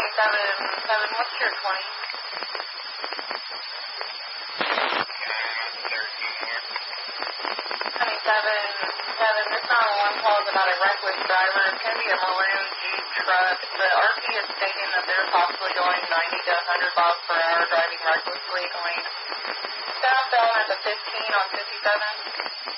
27-7, what's your 20? 27-7, this 911 call is about a reckless driver. It's going to be a maroon Jeep truck. The RP is stating that they're possibly going 90 to 100 miles per hour driving recklessly, going southbound at the 15 on 57.